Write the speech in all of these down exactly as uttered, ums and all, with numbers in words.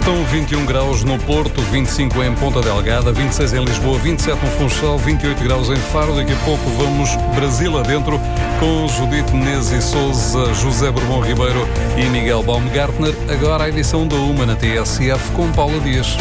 Estão vinte e um graus no Porto, vinte e cinco em Ponta Delgada, vinte e seis em Lisboa, vinte e sete no Funchal, vinte e oito graus em Faro. Daqui a pouco vamos Brasil adentro com Judite Menezes e Sousa, José Bourbon Ribeiro e Miguel Baumgartner. Agora a edição da Uma na T S F com Paula Dias.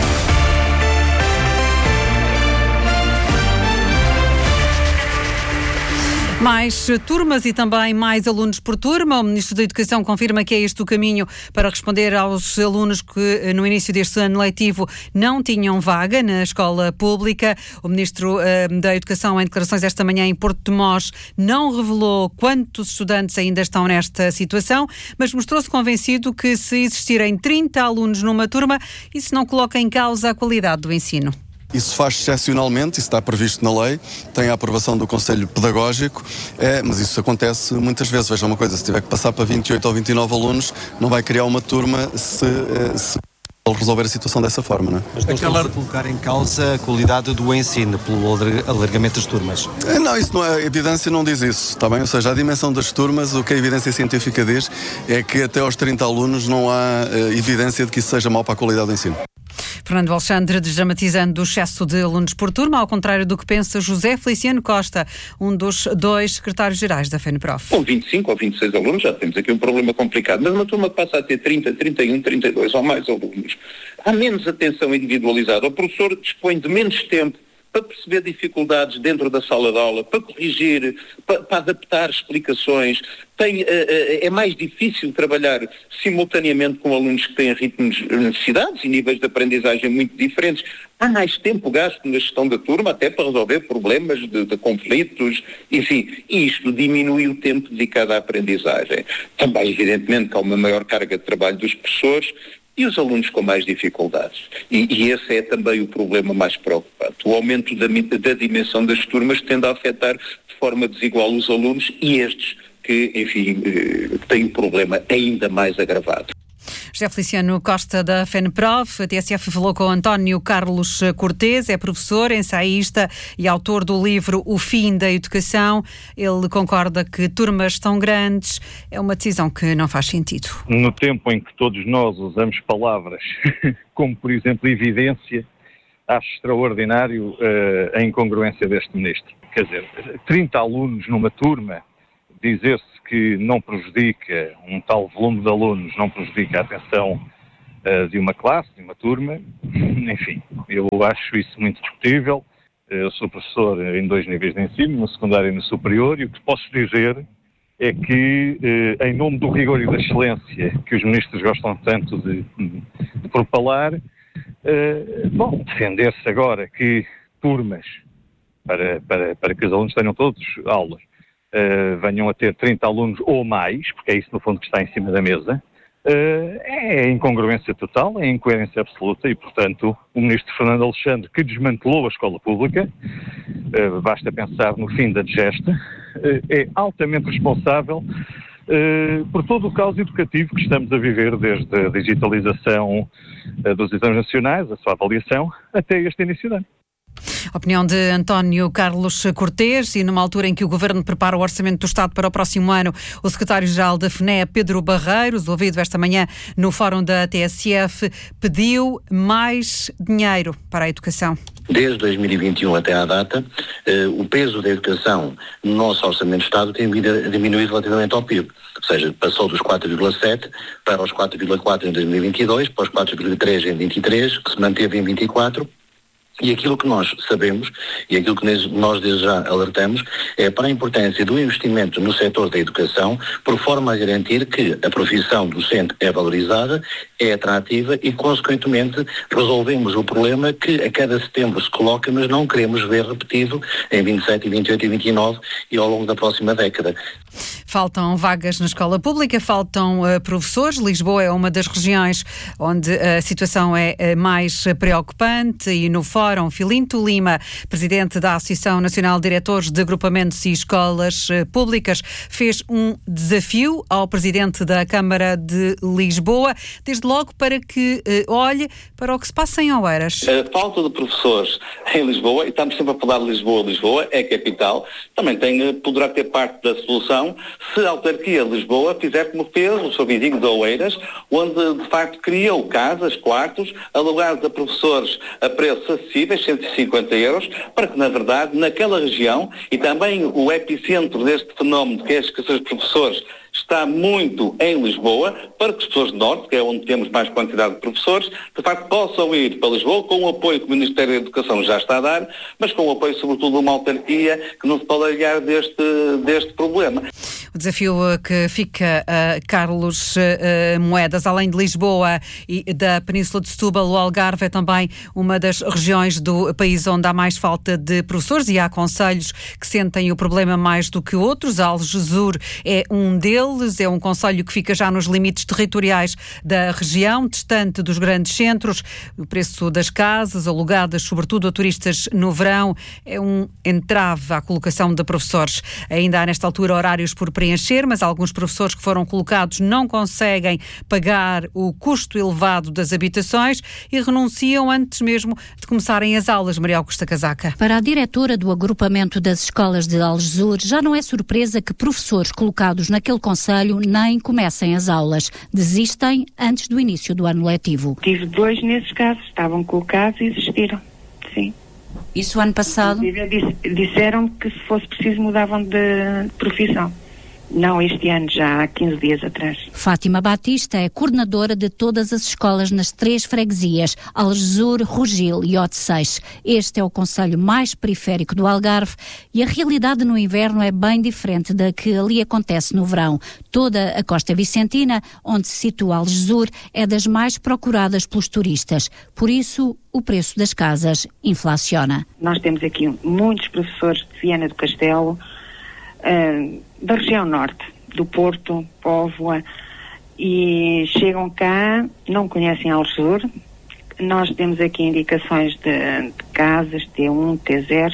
Mais turmas e também mais alunos por turma. O Ministro da Educação confirma que é este o caminho para responder aos alunos que no início deste ano letivo não tinham vaga na escola pública. O Ministro uh, da Educação, em declarações esta manhã em Porto de Mós, não revelou quantos estudantes ainda estão nesta situação, mas mostrou-se convencido que se existirem trinta alunos numa turma, isso não coloca em causa a qualidade do ensino. Isso faz excepcionalmente, isso está previsto na lei, tem a aprovação do Conselho Pedagógico, é, mas isso acontece muitas vezes. Veja uma coisa, se tiver que passar para vinte e oito ou vinte e nove alunos, não vai criar uma turma se, se resolver a situação dessa forma, não é? Mas não estamos a colocar em causa a qualidade do ensino pelo alargamento das turmas? Não, isso não é, a evidência não diz isso, está bem? Ou seja, a dimensão das turmas, o que a evidência científica diz é que até aos trinta alunos não há uh, evidência de que isso seja mau para a qualidade do ensino. Fernando Alexandre desdramatizando o excesso de alunos por turma, ao contrário do que pensa José Feliciano Costa, um dos dois secretários-gerais da FENPROF. Com vinte e cinco ou vinte e seis alunos já temos aqui um problema complicado, mas uma turma que passa a ter trinta, trinta e um, trinta e dois ou mais alunos, há menos atenção individualizada, o professor dispõe de menos tempo para perceber dificuldades dentro da sala de aula, para corrigir, para, para adaptar explicações. Tem, uh, uh, é mais difícil trabalhar simultaneamente com alunos que têm ritmos, necessidades e níveis de aprendizagem muito diferentes. Há mais tempo gasto na gestão da turma, até para resolver problemas de, de conflitos, enfim, e isto diminui o tempo dedicado à aprendizagem. Também, evidentemente, que há uma maior carga de trabalho dos professores e os alunos com mais dificuldades. E, e esse é também o problema mais preocupante. O aumento da, da dimensão das turmas tende a afetar de forma desigual os alunos e estes que, enfim, eh, têm um problema ainda mais agravado. José Feliciano Costa, da FENPROF. A T S F falou com António Carlos Cortês, é professor, ensaísta e autor do livro O Fim da Educação. Ele concorda que turmas tão grandes é uma decisão que não faz sentido. No tempo em que todos nós usamos palavras como, por exemplo, evidência, acho extraordinário uh, a incongruência deste ministro. Quer dizer, trinta alunos numa turma, dizer-se que não prejudica, um tal volume de alunos não prejudica a atenção uh, de uma classe, de uma turma, enfim, eu acho isso muito discutível. Eu sou professor em dois níveis de ensino, no secundário e no superior, e o que posso dizer é que, uh, em nome do rigor e da excelência que os ministros gostam tanto de, de propalar, uh, bom, defender-se agora que turmas, para, para, para que os alunos tenham todos aulas, Uh, venham a ter trinta alunos ou mais, porque é isso no fundo que está em cima da mesa, uh, é incongruência total, é incoerência absoluta e, portanto, o ministro Fernando Alexandre, que desmantelou a escola pública, uh, basta pensar no fim da digesta, uh, é altamente responsável uh, por todo o caos educativo que estamos a viver, desde a digitalização uh, dos exames nacionais, a sua avaliação, até este início de ano. Opinião de António Carlos Cortês. E numa altura em que o Governo prepara o Orçamento do Estado para o próximo ano, o secretário-geral da F N E, Pedro Barreiros, ouvido esta manhã no Fórum da T S F, pediu mais dinheiro para a educação. Desde dois mil e vinte e um até à data, eh, o peso da educação no nosso Orçamento do Estado tem vindo a diminuir relativamente ao P I B. Ou seja, passou dos quatro vírgula sete para os quatro vírgula quatro em dois mil e vinte e dois, para os quatro vírgula três em vinte e três, que se manteve em vinte e quatro. E aquilo que nós sabemos, e aquilo que nós desde já alertamos, é para a importância do investimento no setor da educação, por forma a garantir que a profissão docente é valorizada, é atrativa e, consequentemente, resolvemos o problema que a cada setembro se coloca, mas não queremos ver repetido em vinte e sete, vinte e oito e vinte e nove e ao longo da próxima década. Faltam vagas na escola pública, faltam uh, professores. Lisboa é uma das regiões onde a situação é uh, mais preocupante e no Fórum fórum. Filinto Lima, presidente da Associação Nacional de Diretores de Agrupamentos e Escolas Públicas, fez um desafio ao presidente da Câmara de Lisboa, desde logo para que eh, olhe para o que se passa em Oeiras. A falta de professores em Lisboa, e estamos sempre a falar de Lisboa, Lisboa é capital, também tem, poderá ter parte da solução se a autarquia de Lisboa fizer como fez o seu vizinho de Oeiras, onde de facto criou casas, quartos, alugados a professores a preços acessíveis, cento e cinquenta euros, para que na verdade naquela região, e também o epicentro deste fenómeno que é a escassez de professores, está muito em Lisboa, para que as pessoas do Norte, que é onde temos mais quantidade de professores, de facto possam ir para Lisboa com o apoio que o Ministério da Educação já está a dar, mas com o apoio sobretudo de uma autarquia que não se pode aliar deste, deste problema. O desafio que fica a Carlos uh, Moedas, além de Lisboa e da Península de Setúbal, o Algarve é também uma das regiões do país onde há mais falta de professores e há concelhos que sentem o problema mais do que outros. Algesur é um deles, é um concelho que fica já nos limites territoriais da região, distante dos grandes centros. O preço das casas, alugadas sobretudo a turistas no verão, é um entrave à colocação de professores. Ainda há nesta altura horários por preencher, mas alguns professores que foram colocados não conseguem pagar o custo elevado das habitações e renunciam antes mesmo de começarem as aulas. Maria Augusta Casaca. Para a diretora do agrupamento das escolas de Algesur, já não é surpresa que professores colocados naquele concelho nem comecem as aulas. Desistem antes do início do ano letivo. Tive dois nesses casos, estavam colocados e desistiram, sim. Isso ano passado? Disseram que se fosse preciso mudavam de profissão. Não, este ano, já há quinze dias atrás. Fátima Batista é coordenadora de todas as escolas nas três freguesias, Algesur, Rogil e Odeceixe. Este é o concelho mais periférico do Algarve e a realidade no inverno é bem diferente da que ali acontece no verão. Toda a costa vicentina, onde se situa Algesur, é das mais procuradas pelos turistas. Por isso, o preço das casas inflaciona. Nós temos aqui muitos professores de Viana do Castelo, Uh, da região norte, do Porto, Póvoa, e chegam cá, não conhecem Algesur. Nós temos aqui indicações de, de casas T um, T zero,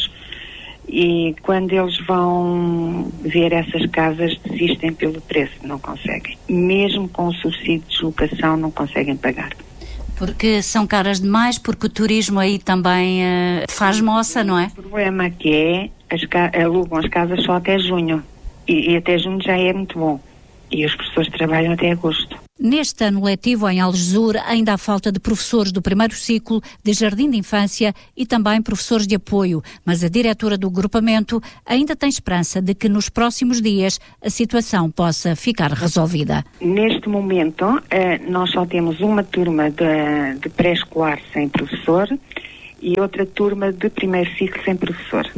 e quando eles vão ver essas casas desistem pelo preço, não conseguem. Mesmo com o subsídio de deslocação não conseguem pagar. Porque são caras demais, porque o turismo aí também uh, faz moça, não é? O problema que é, as ca- alugam as casas só até junho. E, e até junho já é muito bom. E os professores trabalham até agosto. Neste ano letivo, em Algesur, ainda há falta de professores do primeiro ciclo, de jardim de infância e também professores de apoio. Mas a diretora do agrupamento ainda tem esperança de que nos próximos dias a situação possa ficar resolvida. Neste momento, eh, nós só temos uma turma de, de pré-escolar sem professor e outra turma de primeiro ciclo sem professor.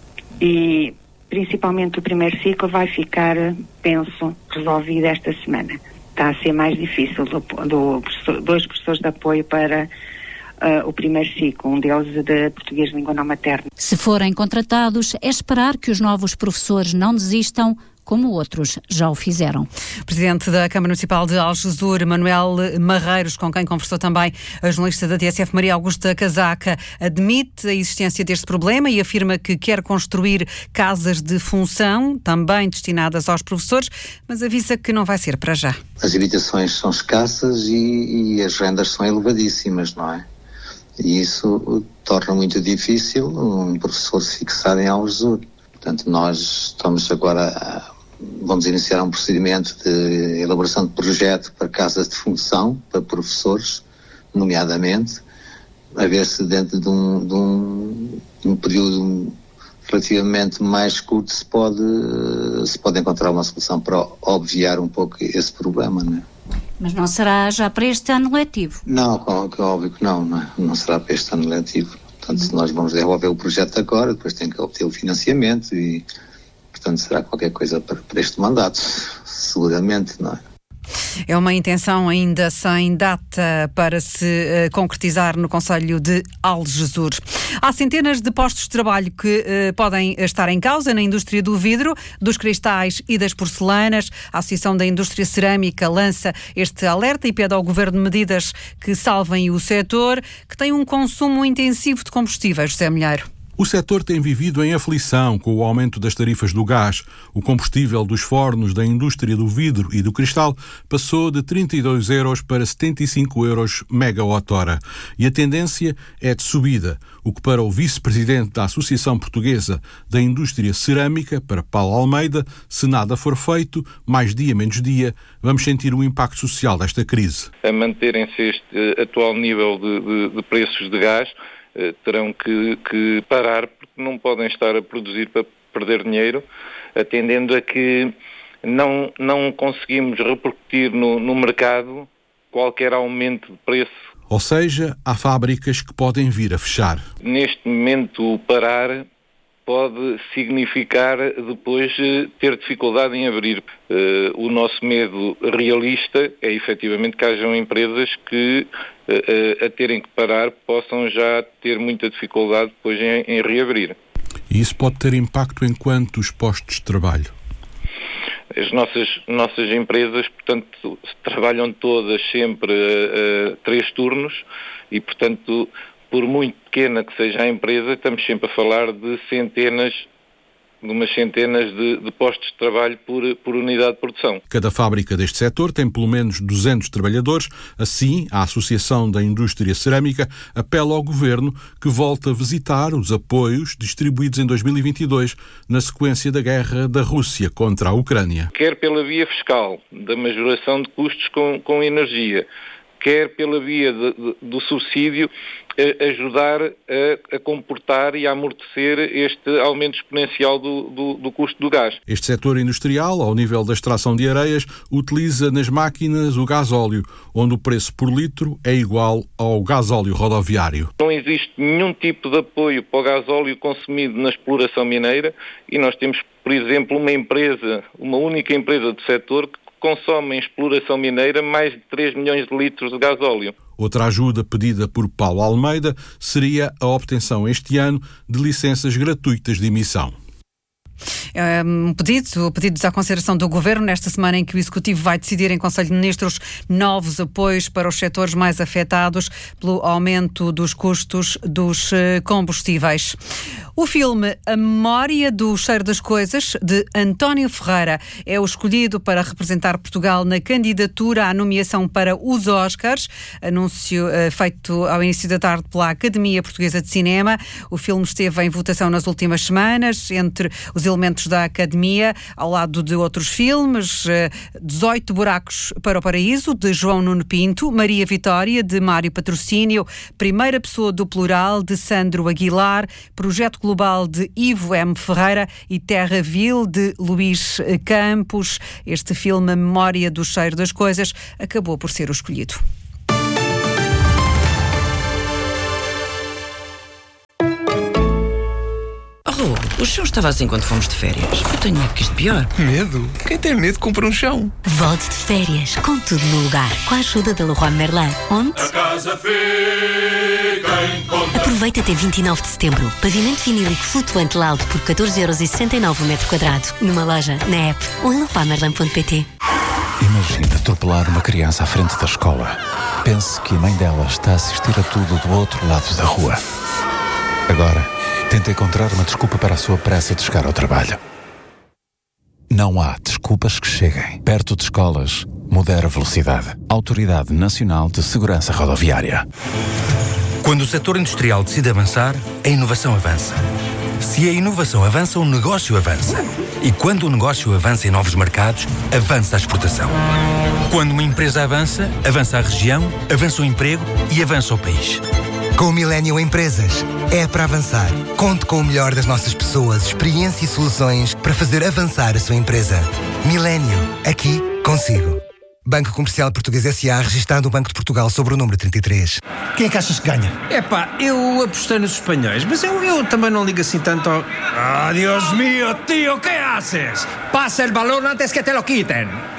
E principalmente o primeiro ciclo vai ficar, penso, resolvido esta semana. Está a ser mais difícil do, do professor, dois professores de apoio para uh, o primeiro ciclo, um deles de português de língua não materna. Se forem contratados, é esperar que os novos professores não desistam, como outros já o fizeram. Presidente da Câmara Municipal de Algesur, Manuel Marreiros, com quem conversou também a jornalista da T S F, Maria Augusta Casaca, admite a existência deste problema e afirma que quer construir casas de função, também destinadas aos professores, mas avisa que não vai ser para já. As habitações são escassas e, e as rendas são elevadíssimas, não é? E isso torna muito difícil um professor se fixar em Algesur. Portanto, nós estamos agora a Vamos iniciar um procedimento de elaboração de projeto para casas de função, para professores, nomeadamente, a ver se dentro de um, de um, de um período relativamente mais curto se pode, se pode encontrar uma solução para obviar um pouco esse problema, não é? Mas não será já para este ano letivo? Não, é óbvio que não, não, é? Não será para este ano letivo. Portanto, se nós vamos desenvolver o projeto agora, depois tem que obter o financiamento e, portanto, será qualquer coisa para, para este mandato, seguramente, não é? É uma intenção ainda sem data para se uh, concretizar no concelho de Algesur. Há centenas de postos de trabalho que uh, podem estar em causa na indústria do vidro, dos cristais e das porcelanas. A Associação da Indústria Cerâmica lança este alerta e pede ao Governo medidas que salvem o setor, que tem um consumo intensivo de combustíveis. José Milheiro. O setor tem vivido em aflição com o aumento das tarifas do gás. O combustível dos fornos da indústria do vidro e do cristal passou de trinta e dois euros para setenta e cinco euros megawatt-hora. E a tendência é de subida, o que para o vice-presidente da Associação Portuguesa da Indústria Cerâmica, para Paulo Almeida, se nada for feito, mais dia menos dia, vamos sentir o impacto social desta crise. A manterem-se este atual nível de, de, de preços de gás, terão que, que parar, porque não podem estar a produzir para perder dinheiro, atendendo a que não, não conseguimos repercutir no, no mercado qualquer aumento de preço. Ou seja, há fábricas que podem vir a fechar. Neste momento, parar pode significar depois ter dificuldade em abrir. Uh, o nosso medo realista é efetivamente que hajam empresas que, uh, uh, a terem que parar, possam já ter muita dificuldade depois em, em reabrir. E isso pode ter impacto em quantos postos de trabalho? As nossas, nossas empresas, portanto, trabalham todas sempre a, a três turnos e, portanto, por muito pequena que seja a empresa, estamos sempre a falar de centenas, de umas centenas de, de postos de trabalho por, por unidade de produção. Cada fábrica deste setor tem pelo menos duzentos trabalhadores. Assim, a Associação da Indústria Cerâmica apela ao Governo que volte a visitar os apoios distribuídos em dois mil e vinte e dois na sequência da guerra da Rússia contra a Ucrânia. Quer pela via fiscal, da majoração de custos com, com energia, quer pela via de, de, do subsídio, eh, ajudar a, a comportar e a amortecer este aumento exponencial do, do, do custo do gás. Este setor industrial, ao nível da extração de areias, utiliza nas máquinas o gasóleo, onde o preço por litro é igual ao gasóleo rodoviário. Não existe nenhum tipo de apoio para o gasóleo consumido na exploração mineira e nós temos, por exemplo, uma empresa, uma única empresa do setor que consome em exploração mineira mais de três milhões de litros de gasóleo. Outra ajuda pedida por Paulo Almeida seria a obtenção este ano de licenças gratuitas de emissão. É um pedido, pedidos à consideração do Governo nesta semana em que o Executivo vai decidir em Conselho de Ministros novos apoios para os setores mais afetados pelo aumento dos custos dos combustíveis. O filme A Memória do Cheiro das Coisas, de António Ferreira, é o escolhido para representar Portugal na candidatura à nomeação para os Oscars, anúncio uh, feito ao início da tarde pela Academia Portuguesa de Cinema. O filme esteve em votação nas últimas semanas, entre os elementos da Academia, ao lado de outros filmes, dezoito Buracos para o Paraíso, de João Nuno Pinto, Maria Vitória, de Mário Patrocínio, Primeira Pessoa do Plural, de Sandro Aguilar, Projeto Global, de Ivo M. Ferreira e Terra Vil, de Luís Campos. Este filme, A Memória do Cheiro das Coisas, acabou por ser o escolhido. Oh, o chão estava assim quando fomos de férias. Eu tenho medo que isto pior. Medo? Quem tem medo compra um chão. Volte de férias com tudo no lugar, com a ajuda da Leroy Merlin. Onde? A casa fica em conta. Aproveita até vinte e nove de setembro. Pavimento vinílico flutuante Laude por catorze euros e sessenta e nove o metro quadrado. Numa loja, na app ou em leroy merlin ponto pt. Imagine atropelar uma criança à frente da escola. Pense que a mãe dela está a assistir a tudo do outro lado da rua. Agora, tenta encontrar uma desculpa para a sua pressa de chegar ao trabalho. Não há desculpas que cheguem. Perto de escolas, modera a velocidade. Autoridade Nacional de Segurança Rodoviária. Quando o setor industrial decide avançar, a inovação avança. Se a inovação avança, o negócio avança. E quando o negócio avança em novos mercados, avança a exportação. Quando uma empresa avança, avança a região, avança o emprego e avança o país. Com o Millennium Empresas, é para avançar. Conte com o melhor das nossas pessoas, experiência e soluções para fazer avançar a sua empresa. Millennium, aqui consigo. Banco Comercial Português S A, registado no Banco de Portugal sobre o número trinta e três. Quem é que achas que ganha? Epá, eu apostei nos espanhóis, mas eu, eu também não ligo assim tanto ao... Ah, Dios mío, tío, ¿qué haces? Pasa el balón antes que te lo quiten.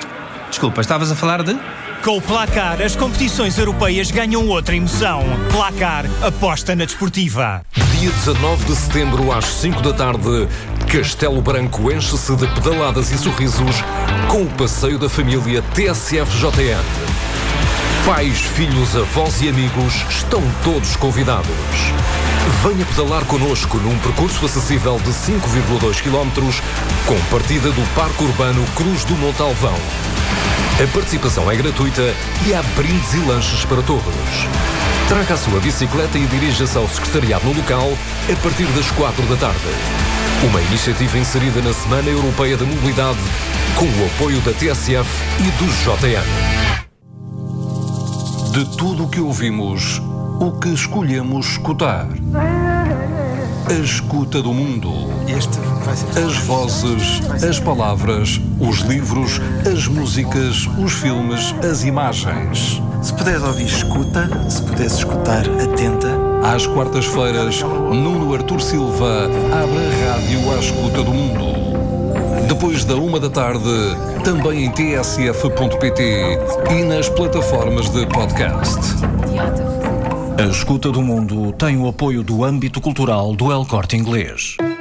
Desculpa, estavas a falar de? Com o Placar, as competições europeias ganham outra emoção. Placar, aposta na desportiva. Dia dezanove de setembro, às cinco da tarde, Castelo Branco enche-se de pedaladas e sorrisos com o passeio da família T S F J N. Pais, filhos, avós e amigos estão todos convidados. Venha pedalar connosco num percurso acessível de cinco vírgula dois quilómetros com partida do Parque Urbano Cruz do Montalvão. A participação é gratuita e há brindes e lanches para todos. Traga a sua bicicleta e dirija-se ao secretariado no local a partir das quatro da tarde. Uma iniciativa inserida na Semana Europeia da Mobilidade com o apoio da T S F e do J N. De tudo o que ouvimos, o que escolhemos escutar. A escuta do mundo. Este vai ser... As vozes, as palavras, os livros, as músicas, os filmes, as imagens. Se puderes ouvir, escuta. Se puderes escutar, atenta. Às quartas-feiras, Nuno Artur Silva abre a rádio à escuta do mundo. Depois da uma da tarde, também em t s f ponto p t e nas plataformas de podcast. A Escuta do Mundo tem o apoio do âmbito cultural do El Corte Inglês.